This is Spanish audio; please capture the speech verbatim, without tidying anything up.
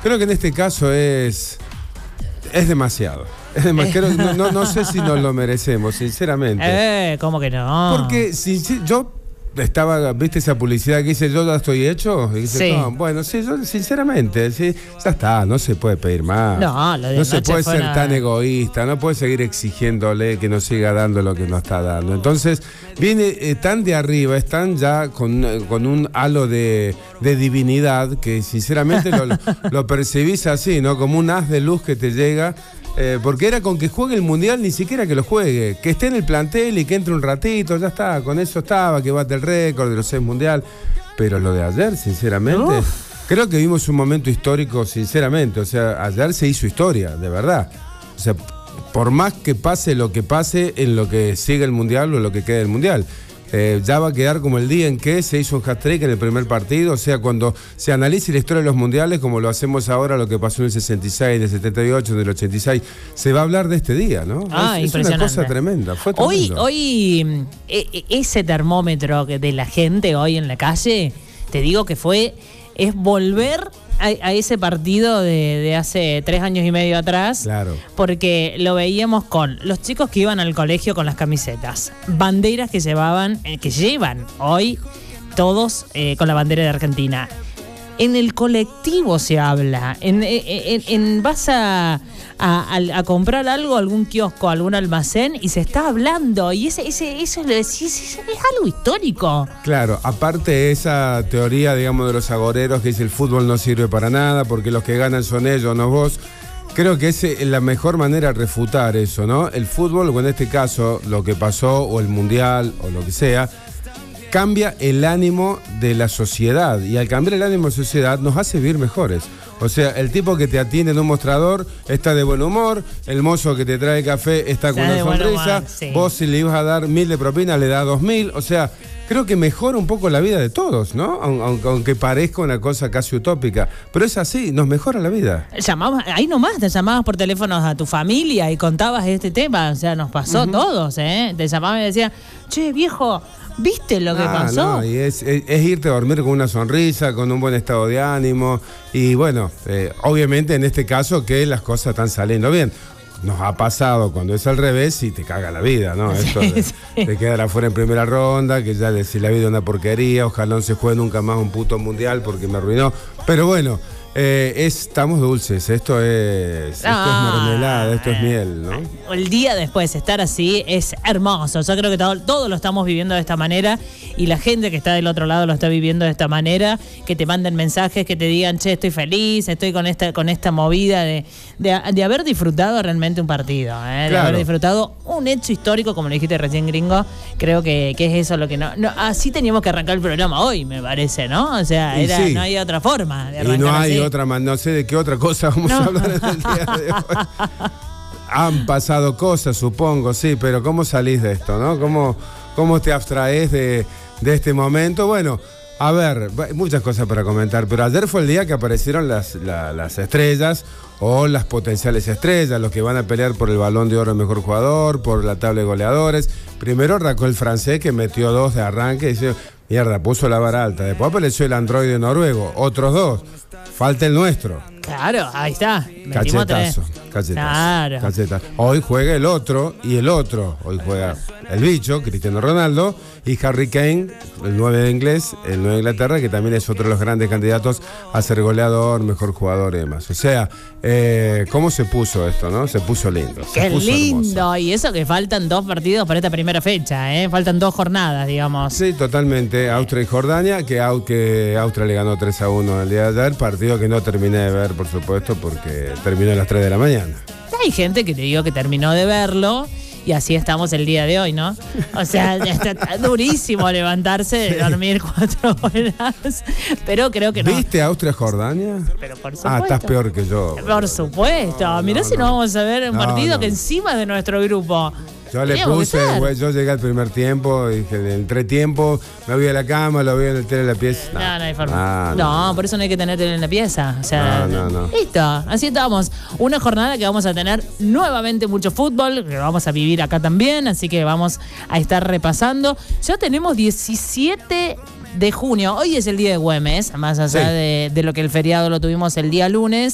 Creo que en este caso es, es demasiado. Es demasiado. No, no, no sé si nos lo merecemos, sinceramente. Eh, ¿cómo que no? Porque si, si yo estaba, ¿viste esa publicidad que dice yo ya estoy hecho? Y dice, Sí. no, bueno, sí, yo sinceramente, sí, ya está, no se puede pedir más. No, lo de No se anoche puede fue ser una- tan egoísta, no puede seguir exigiéndole que nos siga dando lo que nos está dando. Entonces, viene eh, tan de arriba, están ya con, con un halo de, de divinidad que sinceramente lo, lo percibís así, ¿no? Como un haz de luz que te llega. Eh, porque era con que juegue el Mundial, ni siquiera que lo juegue, que esté en el plantel y que entre un ratito, ya está, con eso estaba, que bate el récord de los seis Mundial. Pero lo de ayer, sinceramente, Uf. creo que vimos un momento histórico, sinceramente. O sea, ayer se hizo historia, de verdad. O sea, por más que pase lo que pase en lo que sigue el Mundial o lo que quede del Mundial. Eh, ya va a quedar como el día en que se hizo un hat-trick en el primer partido. O sea, cuando se analice la historia de los mundiales, como lo hacemos ahora, lo que pasó en el sesenta y seis, en el setenta y ocho, en el ochenta y seis, se va a hablar de este día, ¿no? Ah, es, es una impresionante. cosa tremenda. Fue Hoy, tremendo. hoy eh, eh, ese termómetro que de la gente hoy en la calle, te digo que fue, es volver a, a ese partido de, de hace tres años y medio atrás. Claro. Porque lo veíamos con los chicos que iban al colegio con las camisetas, banderas que llevaban, eh, que llevan hoy todos eh, con la bandera de Argentina. En el colectivo se habla, en, en, en, en vas a, a, a, a comprar algo, algún kiosco, algún almacén y se está hablando y ese, ese, eso es, es, es, es algo histórico. Claro, aparte esa teoría, digamos, de los agoreros que dice el fútbol no sirve para nada porque los que ganan son ellos, no vos. Creo que esa es la mejor manera de refutar eso, ¿no? El fútbol, o en este caso, lo que pasó, o el mundial, o lo que sea, cambia el ánimo de la sociedad. Y al cambiar el ánimo de la sociedad, nos hace vivir mejores. O sea, el tipo que te atiende en un mostrador está de buen humor, el mozo que te trae café está con Está una de buen sonrisa, humor, sí. vos si le ibas a dar mil de propina, le das dos mil. O sea, creo que mejora un poco la vida de todos, ¿no? Aunque, aunque parezca una cosa casi utópica. Pero es así, nos mejora la vida. Llamabas, ahí nomás, te llamabas por teléfonos a tu familia y contabas este tema, o sea, nos pasó a todos, ¿eh? Te llamaban y decían, che, viejo, ¿viste lo que Ah, pasó? no, y es, es, es irte a dormir con una sonrisa, con un buen estado de ánimo. Y bueno, eh, obviamente en este caso que las cosas están saliendo bien. Nos ha pasado cuando es al revés y te caga la vida, ¿no? Sí, Esto de, sí. de quedar afuera en primera ronda, que ya decir la vida es una porquería, ojalá no se juegue nunca más un puto mundial porque me arruinó. Pero bueno, eh, es, estamos dulces, esto es, esto Ah, es mermelada, esto es miel, ¿no? El día después, estar así es hermoso. Yo creo que todo, todos lo estamos viviendo de esta manera y la gente que está del otro lado lo está viviendo de esta manera, que te manden mensajes, que te digan, che, estoy feliz, estoy con esta, con esta movida de, de, de haber disfrutado realmente un partido, ¿eh? De Claro. haber disfrutado un hecho histórico, como lo dijiste recién, Gringo. Creo que, que es eso lo que no, no... Así teníamos que arrancar el programa hoy, me parece, ¿no? O sea, Y era, sí. no hay otra forma de arrancar Y no hay así. otra más, no sé de qué otra cosa vamos No. a hablar en el día de hoy. Han pasado cosas, supongo, sí, pero ¿cómo salís de esto, no? ¿Cómo, cómo te abstraes de, de este momento? Bueno, a ver, hay muchas cosas para comentar, pero ayer fue el día que aparecieron las, la- las estrellas o las potenciales estrellas, los que van a pelear por el Balón de Oro al mejor jugador, por la tabla de goleadores. Primero arrancó el francés que metió dos de arranque y dice, mierda, puso la vara alta. Después apareció el androide noruego, otros dos. Falta el nuestro. Claro, ahí está. Metimos tres. Cachetazo, cachetazo, Claro. cachetazo. Hoy juega el otro y el otro. Hoy juega el bicho, Cristiano Ronaldo, y Harry Kane, el nueve de inglés, el nueve de Inglaterra, que también es otro de los grandes candidatos a ser goleador, mejor jugador y demás. O sea, eh, ¿cómo se puso esto, no? Se puso lindo. Se Qué puso lindo. hermoso. Y eso que faltan dos partidos para esta primera fecha, ¿eh? Faltan dos jornadas, digamos. Sí, totalmente. Austria y Jordania, que, au- que Austria le ganó tres a uno el día de ayer, partido que no terminé de ver, por supuesto, porque terminó a las tres de la mañana. Hay gente que te digo que terminó de verlo y así estamos el día de hoy, ¿no? O sea, ya está, está durísimo levantarse de dormir cuatro horas, pero creo que no. ¿Viste Austria-Jordania? Pero por supuesto. Ah, estás peor que yo. Por supuesto. No, Mirá no, si no no. vamos a ver un No, partido no. que encima es de nuestro grupo. Yo le Teníamos que puse, estar. güey, yo llegué al primer tiempo y dije, en el entretiempo me voy a la cama, lo voy en el tele de la pieza. No, no hay forma. Ah, no, por eso no hay que tener tele en la pieza. O sea, No, no, no. listo. Así estamos. Una jornada que vamos a tener nuevamente mucho fútbol, que vamos a vivir acá también, así que vamos a estar repasando. Ya tenemos diecisiete de junio. Hoy es el día de Güemes, más allá Sí. de, de lo que el feriado lo tuvimos el día lunes.